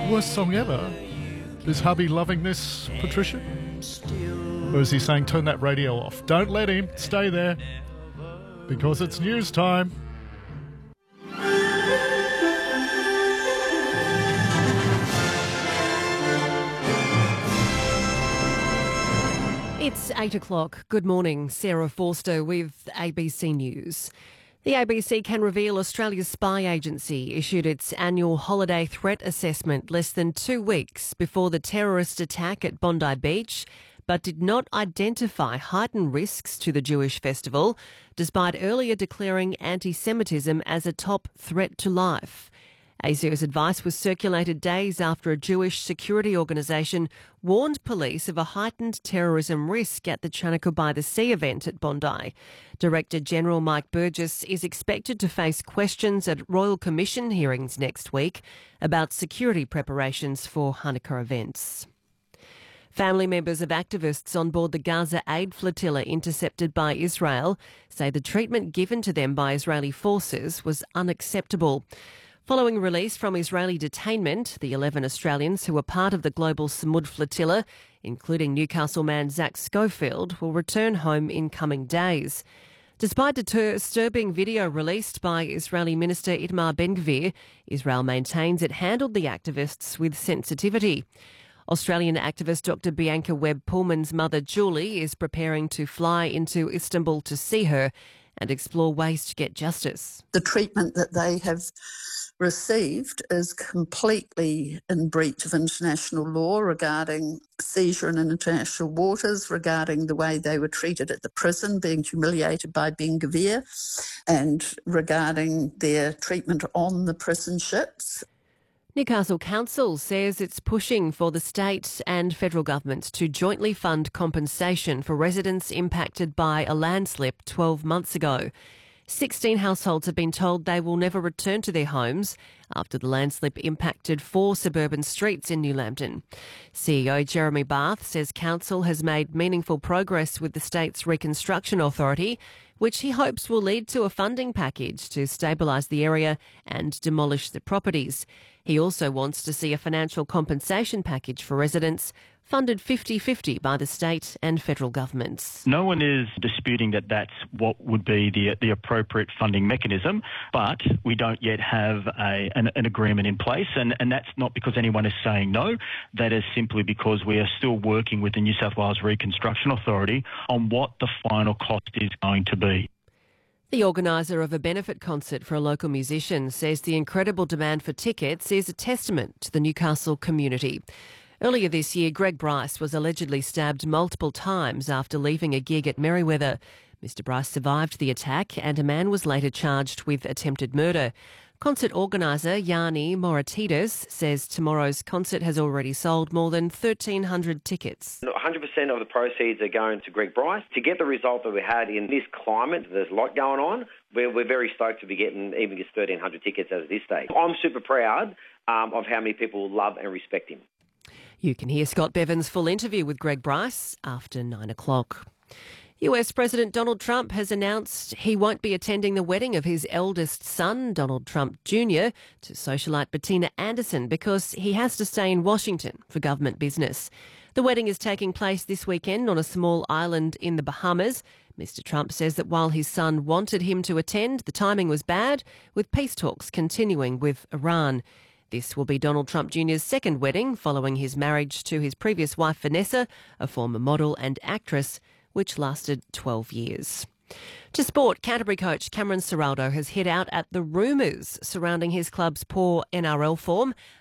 Worst song ever. Is hubby loving this, Patricia? Or is he saying, turn that radio off? Don't let him. Stay there. Because it's news time. It's 8 o'clock. Good morning. Sarah Forster with ABC News. The ABC can reveal Australia's spy agency issued its annual holiday threat assessment less than 2 weeks before the terrorist attack at Bondi Beach, but did not identify heightened risks to the Jewish festival, despite earlier declaring anti-Semitism as a top threat to life. ASIO's advice was circulated days after a Jewish security organisation warned police of a heightened terrorism risk at the Chanukah by the Sea event at Bondi. Director General Mike Burgess is expected to face questions at Royal Commission hearings next week about security preparations for Hanukkah events. Family members of activists on board the Gaza aid flotilla intercepted by Israel say the treatment given to them by Israeli forces was unacceptable. Following release from Israeli detainment, the 11 Australians who were part of the global Samud flotilla, including Newcastle man Zach Schofield, will return home in coming days. Despite disturbing video released by Israeli Minister Itamar Ben-Gvir, Israel maintains it handled the activists with sensitivity. Australian activist Dr Bianca Webb-Pullman's mother Julie is preparing to fly into Istanbul to see her and explore ways to get justice. The treatment that they have received is completely in breach of international law regarding seizure in international waters, regarding the way they were treated at the prison, being humiliated by Ben-Gvir, and regarding their treatment on the prison ships. Newcastle Council says it's pushing for the state and federal government to jointly fund compensation for residents impacted by a landslip 12 months ago. 16 households have been told they will never return to their homes after the landslip impacted 4 suburban streets in New Lambton. CEO Jeremy Barth says council has made meaningful progress with the state's Reconstruction Authority, which he hopes will lead to a funding package to stabilise the area and demolish the properties. He also wants to see a financial compensation package for residents, funded 50-50 by the state and federal governments. No one is disputing that that's what would be the appropriate funding mechanism, but we don't yet have an agreement in place, and that's not because anyone is saying no. That is simply because we are still working with the New South Wales Reconstruction Authority on what the final cost is going to be. The organiser of a benefit concert for a local musician says the incredible demand for tickets is a testament to the Newcastle community. Earlier this year, Greg Bryce was allegedly stabbed multiple times after leaving a gig at Merewether. Mr Bryce survived the attack and a man was later charged with attempted murder. Concert organiser Yanni Moratides says tomorrow's concert has already sold more than 1,300 tickets. 100% of the proceeds are going to Greg Bryce. To get the result that we had in this climate, there's a lot going on. We're very stoked to be getting even just 1,300 tickets as of this stage. I'm super proud of how many people love and respect him. You can hear Scott Bevan's full interview with Greg Bryce after 9 o'clock. US President Donald Trump has announced he won't be attending the wedding of his eldest son, Donald Trump Jr., to socialite Bettina Anderson because he has to stay in Washington for government business. The wedding is taking place this weekend on a small island in the Bahamas. Mr Trump says that while his son wanted him to attend, the timing was bad, with peace talks continuing with Iran. This will be Donald Trump Jr.'s second wedding following his marriage to his previous wife Vanessa, a former model and actress, which lasted 12 years. To sport, Canterbury coach Cameron Ciraldo has hit out at the rumours surrounding his club's poor NRL form